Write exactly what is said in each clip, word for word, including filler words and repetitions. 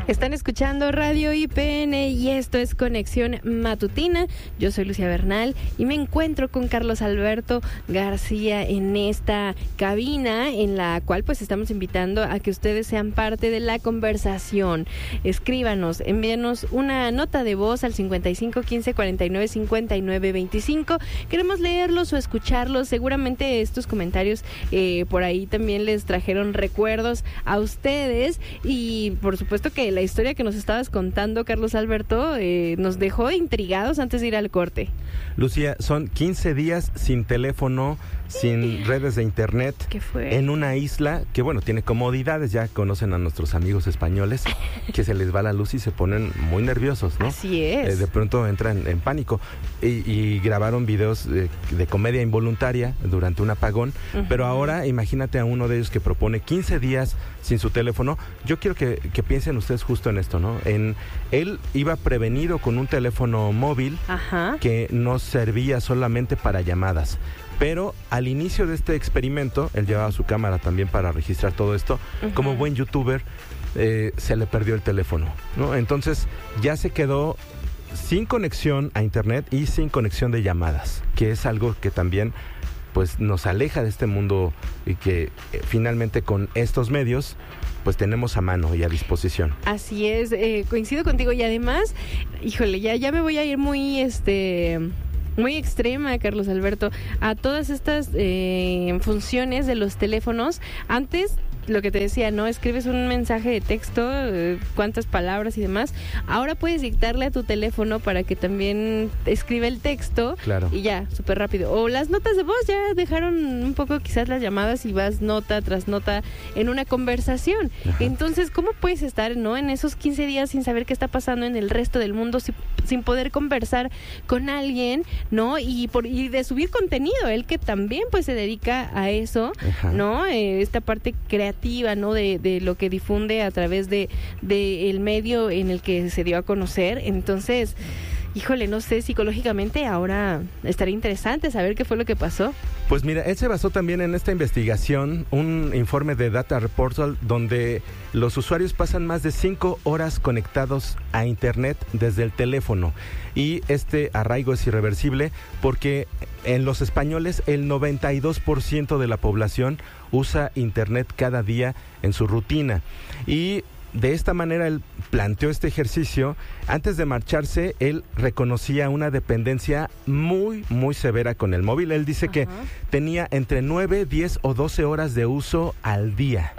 Están escuchando Radio I P N y esto es Conexión Matutina. Yo soy Lucia Bernal y me encuentro con Carlos Alberto García en esta cabina en la cual pues estamos invitando a que ustedes sean parte de la conversación. Escríbanos, envíenos una nota de voz al cincuenta y cinco quince cuarenta y nueve cincuenta y nueve veinticinco. Queremos leerlos o escucharlos. Seguramente estos comentarios eh, por ahí también les trajeron recuerdos a ustedes y por supuesto que la historia que nos estabas contando, Carlos Alberto, eh, nos dejó intrigados antes de ir al corte. Lucía, son quince días sin teléfono, sin redes de internet, ¿Qué fue? En una isla que, bueno, tiene comodidades. Ya conocen a nuestros amigos españoles, que se les va la luz y se ponen muy nerviosos, ¿no? Así es. Eh, de pronto entran en pánico y, y grabaron videos de, de comedia involuntaria durante un apagón, uh-huh. Pero ahora imagínate a uno de ellos que propone quince días sin su teléfono. Yo quiero que, que piensen ustedes justo en esto, ¿no? En él iba prevenido con un teléfono móvil, ajá, que no servía solamente para llamadas. Pero al inicio de este experimento, él llevaba su cámara también para registrar todo esto. Uh-huh. Como buen youtuber, eh, se le perdió el teléfono, ¿no? Entonces ya se quedó sin conexión a internet y sin conexión de llamadas, que es algo que también pues nos aleja de este mundo y que eh, finalmente con estos medios pues tenemos a mano y a disposición. Así es, eh, coincido contigo y además, híjole, ya, ya me voy a ir muy este... muy extrema, Carlos Alberto, a todas estas eh, funciones de los teléfonos. Antes, lo que te decía, ¿no? Escribes un mensaje de texto, eh, cuántas palabras y demás. Ahora puedes dictarle a tu teléfono para que también escriba el texto. Claro. Y ya, súper rápido. O las notas de voz, ya dejaron un poco quizás las llamadas y vas nota tras nota en una conversación. Ajá. Entonces, ¿cómo puedes estar, no, en esos quince días sin saber qué está pasando en el resto del mundo, sin, sin poder conversar con alguien, ¿no? Y por y de subir contenido, él que también pues se dedica a eso, ajá, ¿no? Eh, esta parte creativa, ¿no? De, de lo que difunde a través de, de el medio en el que se dio a conocer. Entonces, híjole, no sé, psicológicamente ahora estaría interesante saber qué fue lo que pasó. Pues mira, él se basó también en esta investigación, un informe de Data Reportal, donde los usuarios pasan más de cinco horas conectados a internet desde el teléfono. Y este arraigo es irreversible porque en los españoles el noventa y dos por ciento de la población usa internet cada día en su rutina. Y de esta manera él planteó este ejercicio. Antes de marcharse, él reconocía una dependencia muy, muy severa con el móvil. Él dice, ajá, que tenía entre nueve, diez o doce horas de uso al día.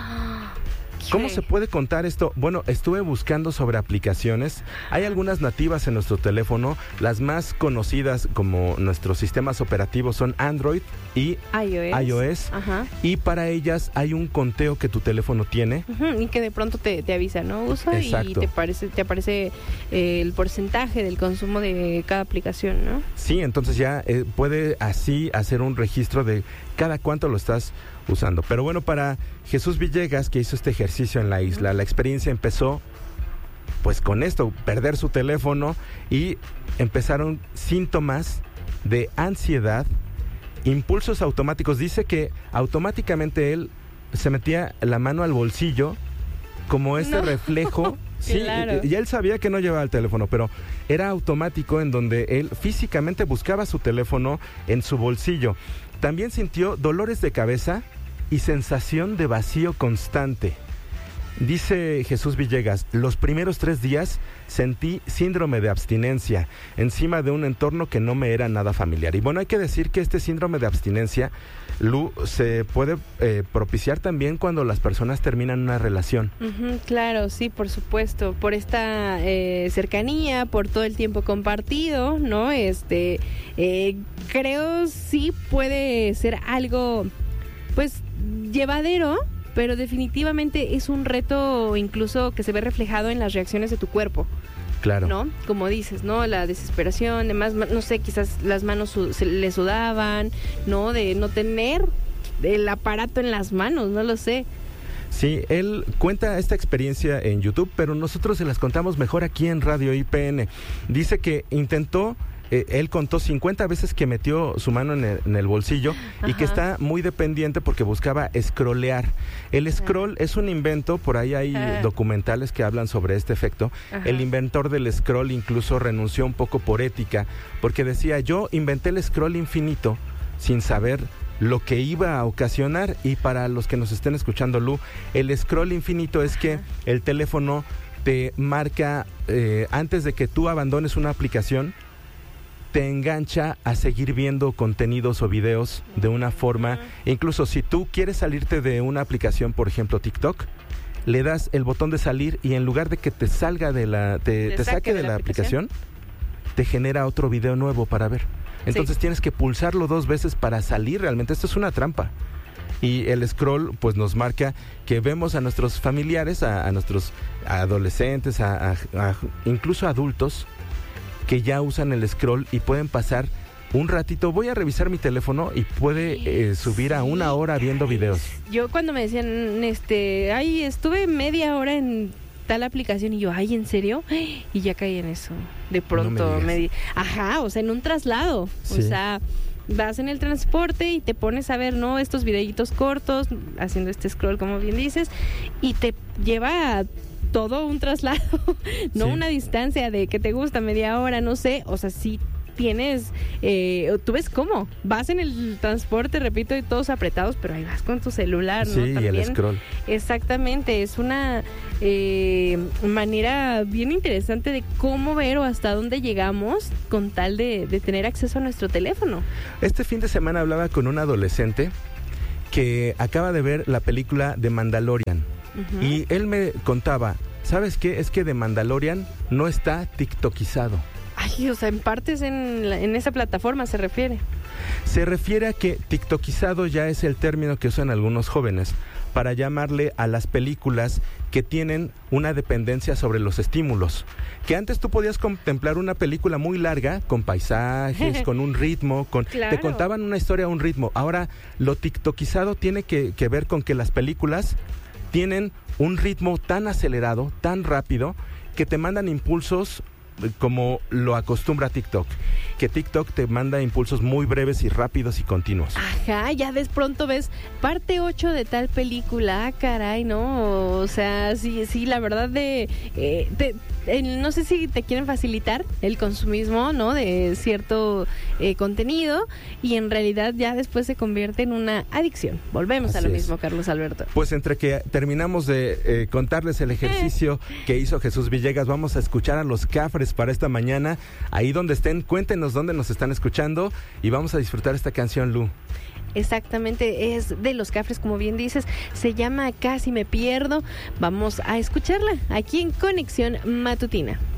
¿Cómo se puede contar esto? Bueno, estuve buscando sobre aplicaciones. Hay algunas nativas en nuestro teléfono. Las más conocidas como nuestros sistemas operativos son Android y iOS. iOS. Ajá. Y para ellas hay un conteo que tu teléfono tiene. Uh-huh, y que de pronto te, te avisa, ¿no? Usa. Exacto. Y te, parece, te aparece eh, el porcentaje del consumo de cada aplicación, ¿no? Sí, entonces ya eh, puede así hacer un registro de cada cuánto lo estás usando. Pero bueno, para Jesús Villegas, que hizo este ejercicio en la isla, la experiencia empezó pues con esto, perder su teléfono, y empezaron síntomas de ansiedad, impulsos automáticos. Dice que automáticamente él se metía la mano al bolsillo como este no. reflejo. Sí, claro. Y él sabía que no llevaba el teléfono, pero era automático, en donde él físicamente buscaba su teléfono en su bolsillo. También sintió dolores de cabeza y sensación de vacío constante. Dice Jesús Villegas, los primeros tres días sentí síndrome de abstinencia encima de un entorno que no me era nada familiar. Y bueno, hay que decir que este síndrome de abstinencia, Lu, se puede eh, propiciar también cuando las personas terminan una relación. Uh-huh, claro, sí, por supuesto, por esta eh, cercanía, por todo el tiempo compartido, ¿no? Este, eh, creo sí puede ser algo, pues, llevadero, pero definitivamente es un reto incluso que se ve reflejado en las reacciones de tu cuerpo. Claro. ¿No? Como dices, ¿no? La desesperación, demás, no sé, quizás las manos su- se le sudaban, ¿no? De no tener el aparato en las manos, no lo sé. Sí, él cuenta esta experiencia en YouTube, pero nosotros se las contamos mejor aquí en Radio I P N. Dice que intentó eh, él contó cincuenta veces que metió su mano en el, en el bolsillo. Ajá. Y que está muy dependiente porque buscaba scrollear. El scroll Ajá. es un invento, por ahí hay Ajá. documentales que hablan sobre este efecto. Ajá. El inventor del scroll incluso renunció un poco por ética, porque decía, yo inventé el scroll infinito sin saber lo que iba a ocasionar. Y para los que nos estén escuchando, Lu, el scroll infinito es Ajá. que el teléfono te marca, eh, antes de que tú abandones una aplicación, te engancha a seguir viendo contenidos o videos de una forma. Incluso si tú quieres salirte de una aplicación, por ejemplo TikTok, le das el botón de salir y en lugar de que te salga de la, te, te saque de, de la, la aplicación, aplicación, te genera otro video nuevo para ver. Entonces sí. tienes que pulsarlo dos veces para salir realmente. Esto es una trampa. Y el scroll pues nos marca que vemos a nuestros familiares, a, a nuestros adolescentes, a, a, a incluso adultos, que ya usan el scroll y pueden pasar un ratito. Voy a revisar mi teléfono y puede eh, subir a una hora viendo videos. Yo cuando me decían, este, ay, estuve media hora en tal aplicación y yo, ay, ¿en serio? Y ya caí en eso. De pronto no me, me di, ajá, o sea, en un traslado, sí. o sea, vas en el transporte y te pones a ver, ¿no? Estos videitos cortos, haciendo este scroll, como bien dices, y te lleva a todo un traslado, no sí. una distancia de que te gusta media hora, no sé, o sea, sí tienes, eh, tú ves cómo, vas en el transporte, repito, y todos apretados, pero ahí vas con tu celular, ¿no? Sí, también, y el scroll. Exactamente, es una eh, manera bien interesante de cómo ver o hasta dónde llegamos con tal de, de tener acceso a nuestro teléfono. Este fin de semana hablaba con un adolescente que acaba de ver la película de Mandalorian. Uh-huh. Y él me contaba, ¿sabes qué? Es que The Mandalorian no está tiktokizado. Ay, o sea, en partes en, la, en esa plataforma se refiere. Se refiere a que tiktokizado ya es el término que usan algunos jóvenes para llamarle a las películas que tienen una dependencia sobre los estímulos. Que antes tú podías contemplar una película muy larga, con paisajes, con un ritmo, con claro. te contaban una historia a un ritmo. Ahora, lo tiktokizado tiene que, que ver con que las películas tienen un ritmo tan acelerado, tan rápido, que te mandan impulsos como lo acostumbra TikTok. Que TikTok te manda impulsos muy breves y rápidos y continuos. Ajá, ya de pronto ves parte ocho de tal película, ah, caray, ¿no? O sea, sí, sí, la verdad de... Eh, te, eh, no sé si te quieren facilitar el consumismo, ¿no? De cierto eh, contenido, y en realidad ya después se convierte en una adicción. Volvemos Así a lo es. mismo, Carlos Alberto. Pues entre que terminamos de eh, contarles el ejercicio eh. que hizo Jesús Villegas, vamos a escuchar a los Cafres para esta mañana. Ahí donde estén, cuéntenos dónde nos están escuchando y vamos a disfrutar esta canción, Lu. Exactamente, es de los Cafres, como bien dices, se llama Casi me pierdo. Vamos a escucharla aquí en Conexión Matutina.